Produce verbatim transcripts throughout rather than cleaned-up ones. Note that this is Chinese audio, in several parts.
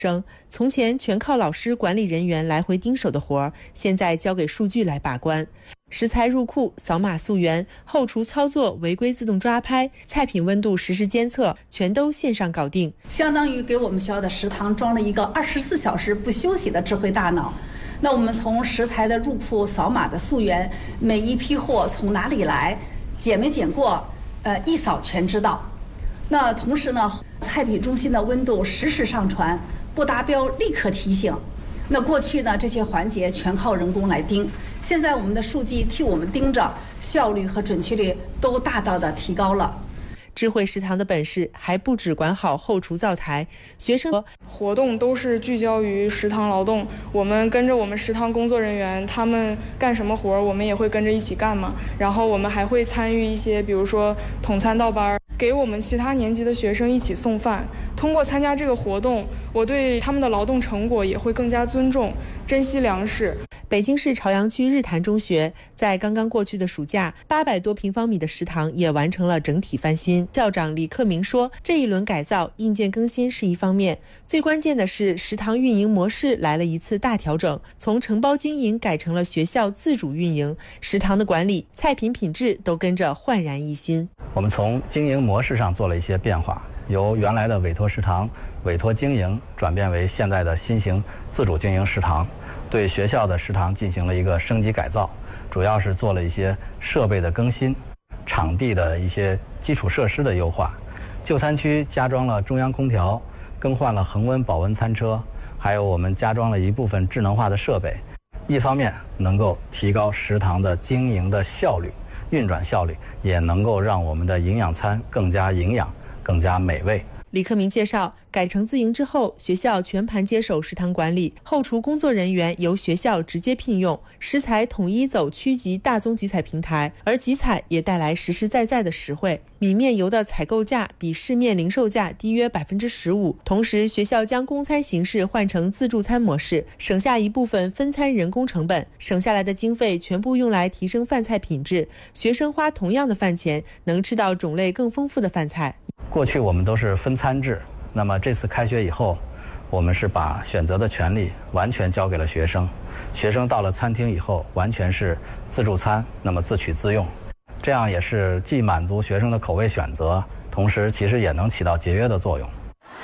生，从前全靠老师、管理人员来回盯手的活儿，现在交给数据来把关。食材入库、扫码溯源、后厨操作、违规自动抓拍、菜品温度实时监测，全都线上搞定， 相当于给我们学校的食堂装了一个二十四小时不休息的智慧大脑。那我们从食材的入库、扫码的溯源，每一批货从哪里来，检没检过，呃，一扫全知道。那同时呢，菜品中心的温度实时上传，不达标立刻提醒。那过去呢，这些环节全靠人工来盯，现在我们的数据替我们盯着，效率和准确率都大大的提高了。 智慧食堂的本事还不只管好后厨灶台，学生活动都是聚焦于食堂劳动，我们跟着我们食堂工作人员，他们干什么活我们也会跟着一起干嘛。然后我们还会参与一些，比如说统餐倒班，给我们其他年级的学生一起送饭。通过参加这个活动，我对他们的劳动成果也会更加尊重，珍惜粮食。 北京市朝阳区日坛中学在刚刚过去的暑假，八百多平方米的食堂也完成了整体翻新。校长李克明说，这一轮改造硬件更新是一方面，最关键的是食堂运营模式来了一次大调整，从承包经营改成了学校自主运营，食堂的管理、菜品品质都跟着焕然一新。 我们从经营模式上做了一些变化，由原来的委托食堂、委托经营转变为现在的新型自主经营食堂，对学校的食堂进行了一个升级改造，主要是做了一些设备的更新，场地的一些基础设施的优化，就餐区加装了中央空调，更换了恒温保温餐车，还有我们加装了一部分智能化的设备，一方面能够提高食堂的经营的效率、运转效率，也能够让我们的营养餐更加营养、更加美味。 李克明介绍，改成自营之后，学校全盘接手食堂管理，后厨工作人员由学校直接聘用，食材统一走区级大宗集采平台，而集采也带来实实在在的实惠。米面油的采购价比市面零售价低约百分之十五，同时学校将供餐形式换成自助餐模式，省下一部分分餐人工成本，省下来的经费全部用来提升饭菜品质，学生花同样的饭钱能吃到种类更丰富的饭菜。 过去我们都是分餐制，那么这次开学以后，我们是把选择的权利完全交给了学生，学生到了餐厅以后完全是自助餐，那么自取自用，这样也是既满足学生的口味选择，同时其实也能起到节约的作用。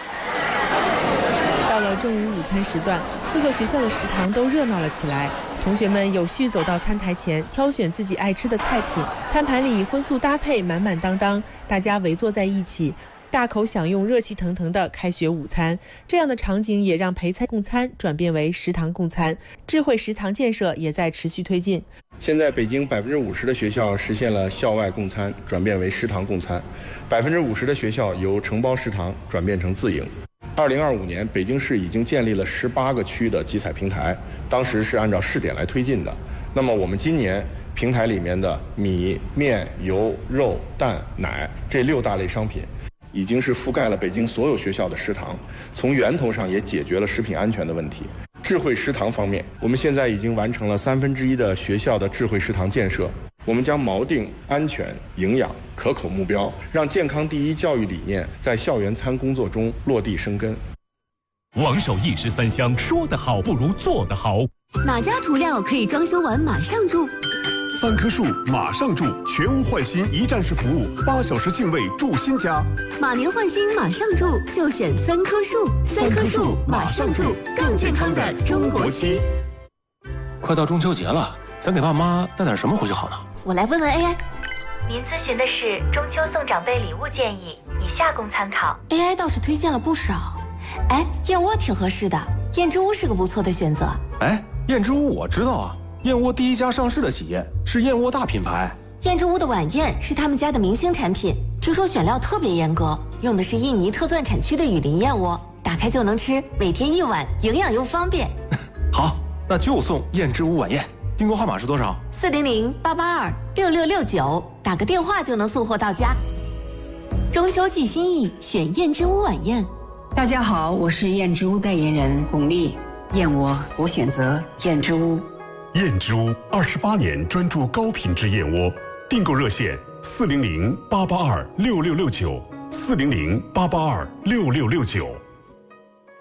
到了中午午餐时段，各个学校的食堂都热闹了起来，同学们有序走到餐台前，挑选自己爱吃的菜品，餐盘里荤素搭配满满当当，大家围坐在一起，大口享用热气腾腾的开学午餐。这样的场景也让陪餐共餐转变为食堂共餐，智慧食堂建设也在持续推进。 现在北京百分之五十的学校实现了校外共餐转变为食堂共餐，百分之五十的学校由承包食堂转变成自营。二零二五年，北京市已经建立了十八个区的集采平台，当时是按照试点来推进的。那么我们今年平台里面的米、面、油、肉、蛋、奶这六大类商品，已经是覆盖了北京所有学校的食堂，从源头上也解决了食品安全的问题。智慧食堂方面，我们现在已经完成了三分之一的学校的智慧食堂建设。我们将锚定安全、营养、可口目标，让健康第一教育理念在校园餐工作中落地生根。 王守一食三香，说得好不如做得好。 哪家涂料可以装修完马上住？ 三棵树马上住，全屋换新一站式服务，八小时净位住新家。 马年换新马上住，就选三棵树。三棵树马上住，更健康的中国区。 快到中秋节了，咱给爸妈带点什么回去好呢？ 我来问问 A I。 您咨询的是中秋送长辈礼物建议，以下供参考。 A I 倒是推荐了不少。哎，燕窝挺合适的，燕之屋是个不错的选择。 哎，燕之屋我知道啊，燕窝第一家上市的企业是燕窝大品牌。 燕之屋的晚宴是他们家的明星产品，听说选料特别严格，用的是印尼特钻产区的雨林燕窝，打开就能吃，每天一碗，营养又方便。 好，那就送燕之屋晚宴。订购号码是多少？ 四零零八八二六六六九，打个电话就能送货到家。中秋寄心意，选燕之屋晚宴。 大家好，我是燕之屋代言人巩俐。燕窝，我选择燕之屋。 燕之屋二十八年专注高品质燕窝，订购热线四零零八八二六六六九，四零零八八二六六六九。